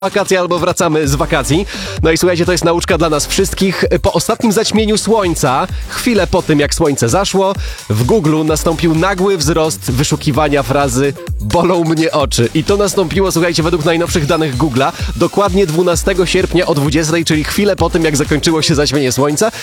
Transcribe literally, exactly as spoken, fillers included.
wakacje albo wracamy z wakacji. No i słuchajcie, to jest nauczka dla nas wszystkich. Po ostatnim zaćmieniu słońca, chwilę po tym jak słońce zaszło, w Google nastąpił nagły wzrost wyszukiwania frazy bolą mnie oczy. I to nastąpiło, słuchajcie, według najnowszych danych Google'a dokładnie dwunastego sierpnia o dwudziestej, czyli chwilę po tym jak zakończyło się zaćmienie słońca.